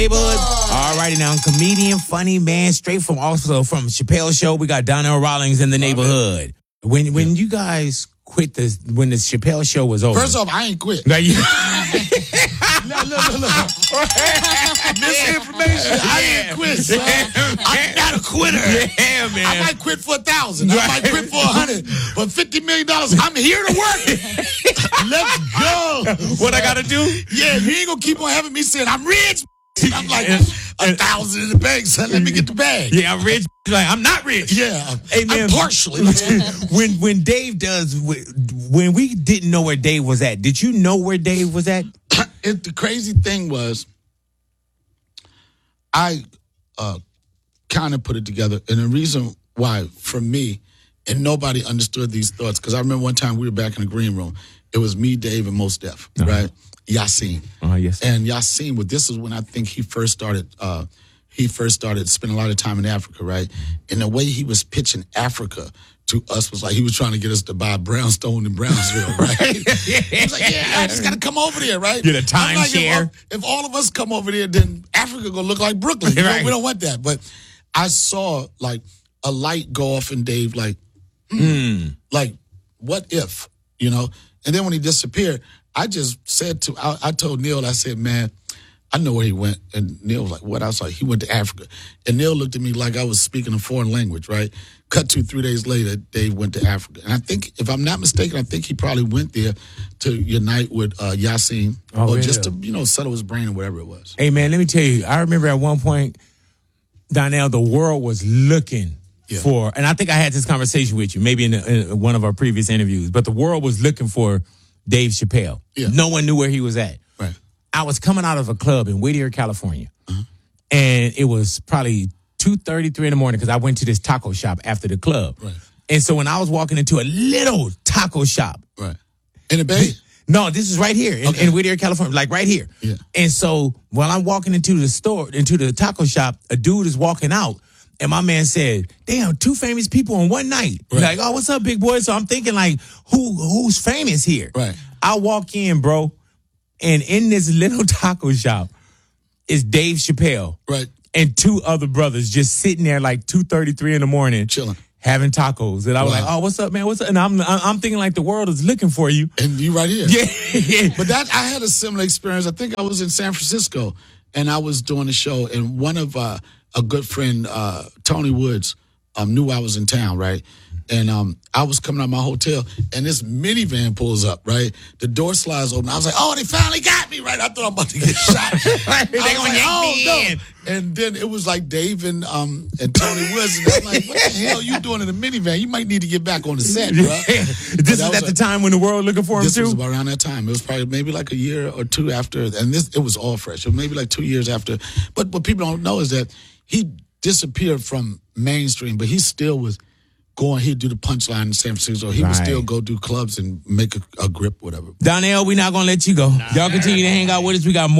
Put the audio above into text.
Neighborhood. All righty now, comedian, funny man, straight from Chappelle's show. We got Donnell Rawlings in the neighborhood. When you guys quit when the Chappelle show was over. First off, I ain't quit. Now you, Look. Misinformation. I didn't quit, son. I'm not a quitter. Yeah, man. I might quit for 1,000. I might quit for 100. But $50 million, I'm here to work. Let's go. What I gotta do? Yeah, you ain't gonna keep on having me saying I'm rich. I'm like 1,000 in the bank, son. Let me get the bag. Yeah, I'm rich. Like, I'm not rich. Yeah, hey, man, I'm partially. when Dave when we didn't know where Dave was at, did you know where Dave was at? The crazy thing was, I kind of put it together, and the reason why, for me, and nobody understood these thoughts, because I remember one time we were back in the green room. It was me, Dave, and Mos Def, right? Yassine. Yes. And Yassine, this is when I think he first started spending a lot of time in Africa, right? And the way he was pitching Africa to us was like he was trying to get us to buy brownstone in Brownsville, right? He was like, yeah, I just got to come over there, right? Get a timeshare. Like, if all of us come over there, then Africa going to look like Brooklyn. Right. We don't want that. But I saw like a light go off in Dave, like, like, what if, And then when he disappeared, I just said I told Neil, I said, man, I know where he went. And Neil was like, what? I was like, he went to Africa. And Neil looked at me like I was speaking a foreign language, right? Cut to 3 days later, Dave went to Africa. And I think, if I'm not mistaken, I think he probably went there to unite with Yassine just to, settle his brain or whatever it was. Hey, man, let me tell you, I remember at one point, Donnell, the world was looking for, and I think I had this conversation with you, maybe in one of our previous interviews, but the world was looking for Dave Chappelle. Yeah. No one knew where he was at. Right. I was coming out of a club in Whittier, California, and it was probably 2:30, 3 in the morning because I went to this taco shop after the club. Right. And so when I was walking into a little taco shop. Right. In the Bay? No, this is right here in Whittier, California, like right here. Yeah. And so while I'm walking into the taco shop, a dude is walking out. And my man said, damn, 2 famous people in one night. Right. Like, oh, what's up, big boy? So I'm thinking, like, who's famous here? Right. I walk in, bro, and in this little taco shop is Dave Chappelle. Right. And 2 other brothers just sitting there like 2:33 in the morning. Chilling. Having tacos. And I was like, oh, what's up, man? What's up? And I'm thinking like the world is looking for you. And you right here. Yeah. But I had a similar experience. I think I was in San Francisco, and I was doing a show, and one of a good friend, Tony Woods, knew I was in town, right? And I was coming out of my hotel, and this minivan pulls up, right? The door slides open. I was like, oh, they finally got me, right? I thought I'm about to get shot. They gonna yank me in. And then it was like Dave and Tony Woods, and I'm like, what the hell are you doing in a minivan? You might need to get back on the set, bro. This is at the time when the world looking for him, this too? This was around that time. It was probably maybe like a year or 2 after, and it was all fresh. It was maybe like 2 years after. But what people don't know is that he disappeared from mainstream, but he still was going. He'd do the punchline in San Francisco. He would still go do clubs and make a grip, whatever. Donnell, we're not going to let you go. Y'all continue to hang out with us. We got more.